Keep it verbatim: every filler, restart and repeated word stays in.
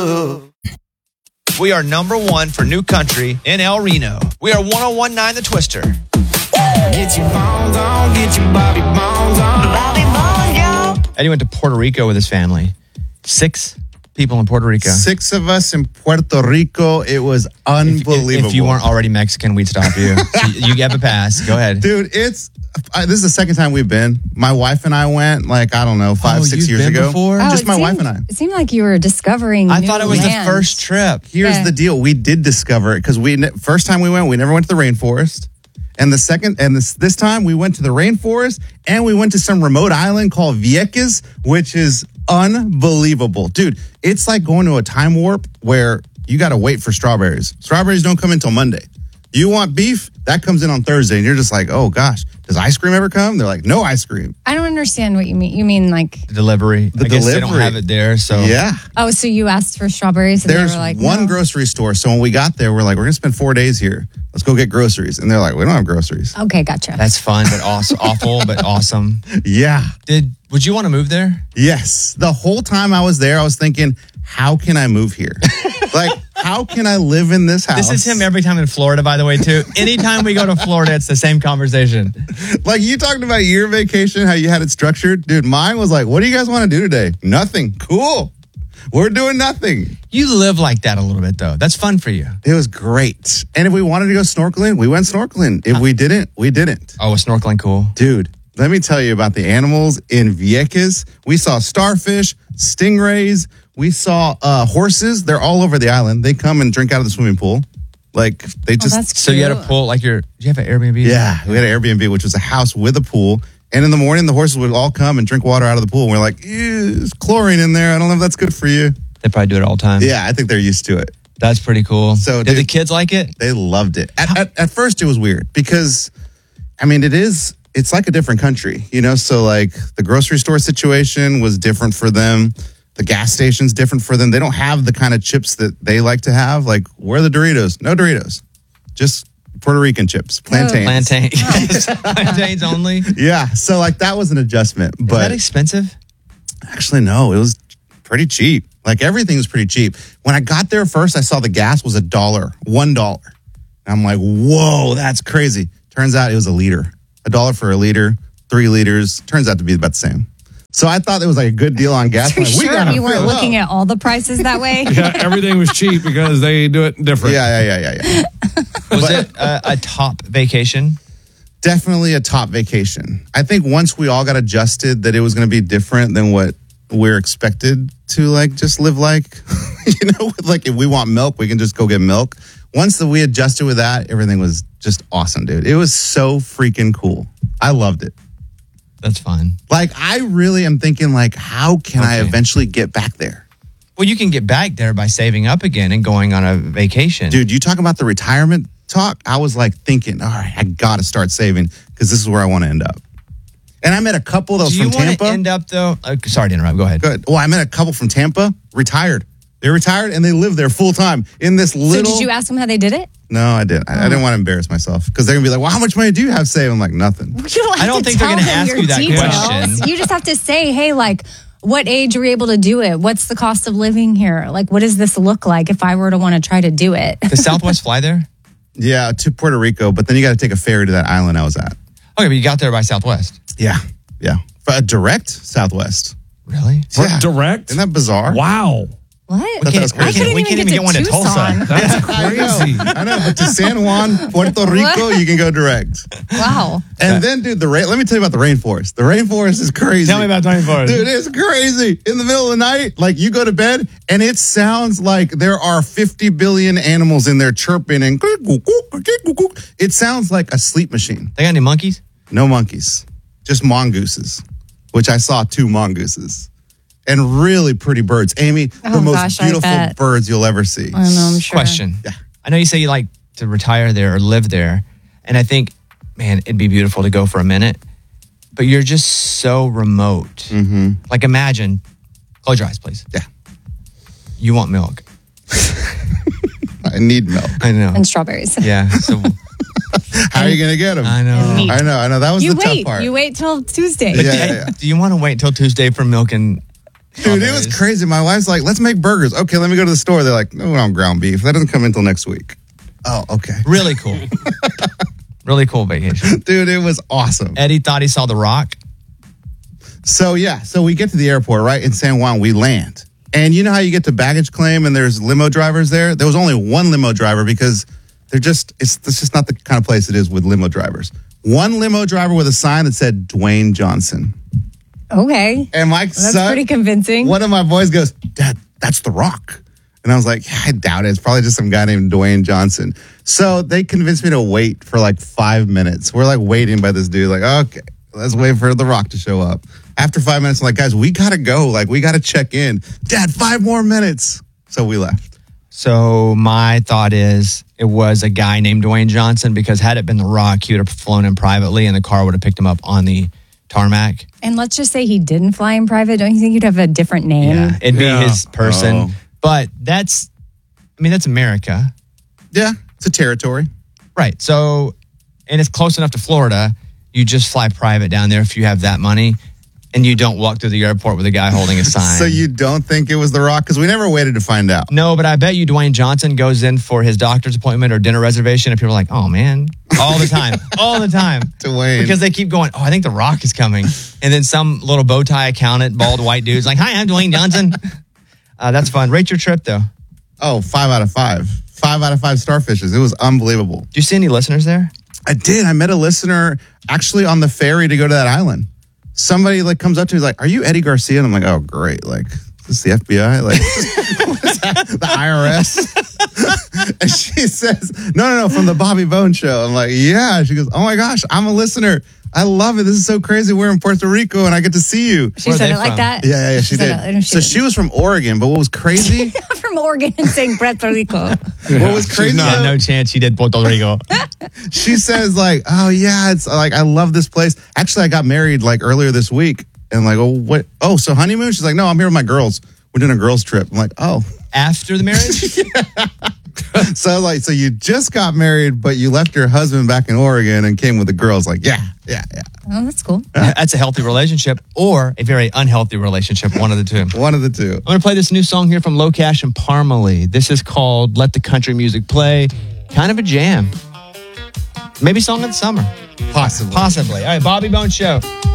love. We are number one for new country in El Reno. We are one oh one point nine The Twister. Get your bones on, get your Bobby bones on. Bobby bones, yo. Eddie went to Puerto Rico with his family. Six people in Puerto Rico. Six of us in Puerto Rico. It was unbelievable. If, if you weren't already Mexican, we'd stop you. So you have a pass. Go ahead. Dude, it's I, this is the second time we've been. My wife and I went like, I don't know, five, oh, six you've years been ago. Before? Oh, Just it my seemed, wife and I. It seemed like you were discovering I new thought it was land. the first trip. Here's Yeah. the deal. We did discover it because we first time we went, we never went to the rainforest. And the second, and this this time we went to the rainforest and we went to some remote island called Vieques, which is unbelievable. Dude, it's like going to a time warp where you got to wait for strawberries. Strawberries don't come until Monday. You want beef? That comes in on Thursday. And you're just like, oh gosh, does ice cream ever come? They're like, no ice cream. I don't understand what you mean. You mean like, The delivery. The I guess they don't delivery. have it there. So Yeah. oh, so you asked for strawberries and There's they were like, one no. grocery store. So when we got there, we're like, we're going to spend four days here. Let's go get groceries. And they're like, we don't have groceries. Okay, gotcha. that's fun, but also awful, but awesome. Yeah. Did would you want to move there? Yes. The whole time I was there, I was thinking, how can I move here? Like, how can I live in this house? This is him every time in Florida, by the way, too. Anytime we go to Florida, it's the same conversation. Like, you talked about your vacation, how you had it structured. Dude, mine was like, what do you guys want to do today? Nothing. Cool. We're doing nothing. You live like that a little bit, though. That's fun for you. It was great. And if we wanted to go snorkeling, we went snorkeling. If we didn't, we didn't. Oh, was snorkeling cool? Dude, let me tell you about the animals in Vieques. We saw starfish, stingrays. We saw uh, horses. They're all over the island. They come and drink out of the swimming pool. Like, they Oh, just... that's So you had a cute. pool, like your, did you have an Airbnb? Yeah, we had an Airbnb, which was a house with a pool. And in the morning, the horses would all come and drink water out of the pool. And we're like, ew, there's chlorine in there. I don't know if that's good for you. They probably do it all the time. Yeah, I think they're used to it. That's pretty cool. So, did dude- the kids like it? They loved it. At, at, at first, it was weird because, I mean, it is, it's like a different country, you know? So, like, the grocery store situation was different for them. The gas station's different for them. They don't have the kind of chips that they like to have. Like, where are the Doritos? No Doritos. Just Puerto Rican chips. Plantains. Plantain. Plantains only. Is Yeah. So, like, that was an adjustment. But that expensive? actually, no, it was pretty cheap. Like, everything was pretty cheap. When I got there first, I saw the gas was a dollar, one dollar. And I'm like, whoa, that's crazy. Turns out it was a liter. A dollar for a liter, three liters. Turns out to be about the same. So I thought it was like a good deal on gas. Are you Like, we sure gotta you weren't fill looking up. at all the prices that way? Yeah, everything was cheap because they do it different. Yeah, yeah, yeah, yeah, yeah. Was it a, a top vacation? Definitely a top vacation. I think once we all got adjusted that it was going to be different than what we're expected to like just live like, you know, like if we want milk, we can just go get milk. Once that we adjusted with that, everything was just awesome, dude. It was so freaking cool. I loved it. That's fun. Like, I really am thinking, like, how can I Okay. eventually get back there? Well, you can get back there by saving up again and going on a vacation. Dude, you talk about the retirement talk. I was like thinking, all right, I got to start saving because this is where I want to end up. And I met a couple that was Do you from want Tampa. to end up, though? Uh, sorry to interrupt. Go ahead. Good. Well, I met a couple from Tampa, retired. They're retired and they live there full time in this So little. did you ask them how they did it? No, I didn't. I, I didn't want to embarrass myself because they're gonna be like, "Well, how much money do you have saved?" I'm like, "Nothing." You don't have I don't to think they're tell gonna them ask your you that details. question. You just have to say, hey, like, what age were you able to do it? What's the cost of living here? Like, what does this look like if I were to want to try to do it? Does Southwest fly there? Yeah, to Puerto Rico, but then you got to take a ferry to that island I was at. Okay, but you got there by Southwest. Yeah, yeah, for a direct Southwest. Really? Yeah. Direct? Isn't that bizarre? Wow. What? thought that was I crazy. couldn't We even can't get even to get one to Tucson. Tulsa. That's I crazy. know, I know, but to San Juan, Puerto Rico, you can go direct. Wow. And then, dude, the ra- let me tell you about the rainforest. The rainforest is crazy. Tell me about rainforest. Dude, it's crazy. In the middle of the night, like you go to bed, and it sounds like there are fifty billion animals in there chirping and it sounds like a sleep machine. They got any monkeys? No monkeys, just mongooses, which I saw two mongooses. And really pretty birds. Amy, the Oh, most gosh, I beautiful bet. birds you'll ever see. I know, I'm sure. Question. Yeah. I know you say you like to retire there or live there. And I think, man, it'd be beautiful to go for a minute. But you're just so remote. Mm-hmm. Like imagine, close your eyes, please. Yeah. You want milk. I need milk. I know. And strawberries. Yeah. So How are you going to get them? I know. Meat. I know, I know. That was You the tough wait. part. You wait till Tuesday. Yeah, do, yeah, yeah. do you want to wait till Tuesday for milk and Dude, it was crazy. My wife's like, let's make burgers. Okay, let me go to the store. They're like, no, we don't have ground beef. That doesn't come in until next week. Oh, okay. Really cool. Really cool vacation. Dude, it was awesome. Eddie thought he saw The Rock. So, yeah. So we get to the airport, right? In San Juan, we land. And you know how you get to baggage claim and there's limo drivers there? There was only one limo driver because they're just, it's, it's just not the kind of place it is with limo drivers. One limo driver with a sign that said Dwayne Johnson. Okay. And my That's son, pretty convincing. one of my boys goes, Dad, that's The Rock. And I was like, yeah, I doubt it. It's probably just some guy named Dwayne Johnson. So they convinced me to wait for like five minutes. We're like waiting by this dude, like, okay, let's wait for The Rock to show up. After five minutes, I'm like, guys, we got to go. Like, we got to check in. Dad, five more minutes. So we left. So my thought is it was a guy named Dwayne Johnson because had it been The Rock, he would have flown in privately and the car would have picked him up on the tarmac. And let's just say he didn't fly in private. Don't you think you'd have a different name? Yeah, it'd be Yeah. his person. Oh. But that's, I mean, that's America. Yeah, it's a territory. Right. So, and it's close enough to Florida. You just fly private down there if you have that money and you don't walk through the airport with a guy holding a sign. So you don't think it was The Rock? Because we never waited to find out. No, but I bet you Dwayne Johnson goes in for his doctor's appointment or dinner reservation and people are like, oh man, all the time, all the time. Dwayne. Because they keep going, oh, I think The Rock is coming. And then some little bow tie accountant, bald white dude's like, hi, I'm Dwayne Johnson. Uh, that's fun. Rate your trip though. Oh, five out of five. Five out of five starfishes. It was unbelievable. Do you see any listeners there? I did. I met a listener actually on the ferry to go to that island. Somebody like comes up to me like, "Are you Eddie Garcia?" And I'm like, "Oh, great! Like, is this the F B I? Like, what is that? The I R S?" And she says, "No, no, no, from the Bobby Bones Show." I'm like, "Yeah." She goes, "Oh my gosh, I'm a listener. I love it. This is so crazy. We're in Puerto Rico, and I get to see you." She Where are said they it like from? that? Yeah, yeah, yeah. She, said it- did. So she was from Oregon, but what was crazy? From Oregon and saying Puerto Rico. What was crazy? Yeah, though, no chance she did Puerto Rico. she says like, "Oh yeah, it's like I love this place. Actually, I got married like earlier this week." And I'm like, "Oh, what? Oh, so honeymoon?" She's like, "No, I'm here with my girls. We're doing a girls trip." I'm like, "Oh." After the marriage? So like, so you just got married, but you left your husband back in Oregon and came with the girls. Like, yeah, yeah, yeah. Oh, that's cool. That's a healthy relationship or a very unhealthy relationship, one of the two. One of the two. I'm going to play this new song here from Locash and Parmalee. This is called Let the Country Music Play. Kind of a jam. Maybe song of the summer. Possibly. Possibly. All right, Bobby Bones Show.